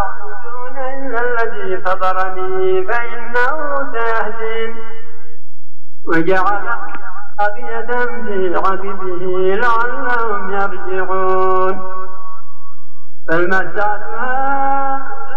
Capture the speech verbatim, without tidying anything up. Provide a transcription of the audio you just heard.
يعبدون إلا الذي فطرني فإنه سيهدين وجعل بقية في عقبه لعلهم يرجعون بل متعت